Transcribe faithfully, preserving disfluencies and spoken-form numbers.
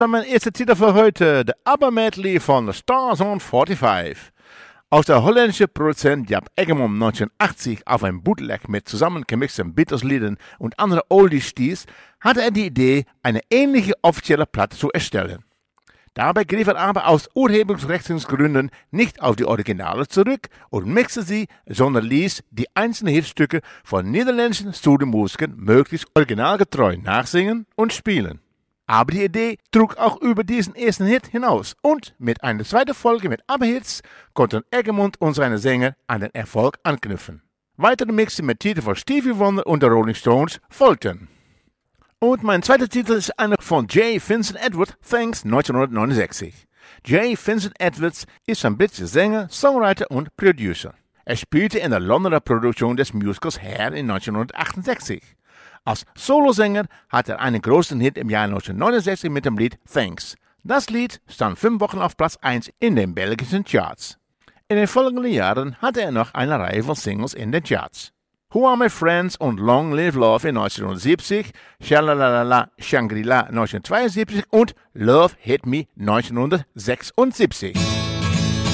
Mein erster Titel für heute, der ABBA-Medley von The Stars on forty-five. Aus der holländische Produzent Jaap Eggerman neunzehnhundertachtzig auf ein Bootleg mit zusammengemixten Beatles-Liedern und anderen Oldies stieß, hatte er die Idee, eine ähnliche offizielle Platte zu erstellen. Dabei griff er aber aus Urheberrechtsgründen nicht auf die Originale zurück und mixte sie, sondern ließ die einzelnen Hitstücke von niederländischen Studiomusikern möglichst originalgetreu nachsingen und spielen. Aber die Idee trug auch über diesen ersten Hit hinaus und mit einer zweiten Folge mit ABBA-Hits konnten Eggermund und seine Sänger an den Erfolg anknüpfen. Weitere Mixen mit Titeln von Stevie Wonder und der Rolling Stones folgten. Und mein zweiter Titel ist einer von J. Vincent Edwards, Thanks neunzehnhundertneunundsechzig. J. Vincent Edwards ist ein britischer Sänger, Songwriter und Producer. Er spielte in der Londoner Produktion des Musicals Hair in neunzehnhundertachtundsechzig. Als Solosänger hat er einen großen Hit im Jahr neunzehnhundertneunundsechzig mit dem Lied Thanks. Das Lied stand fünf Wochen auf Platz eins in den belgischen Charts. In den folgenden Jahren hatte er noch eine Reihe von Singles in den Charts. Who Are My Friends und Long Live Love in neunzehnhundertsiebzig, Shalalala Shangri-La neunzehnhundertzweiundsiebzig und Love Hit Me neunzehnhundertsechsundsiebzig.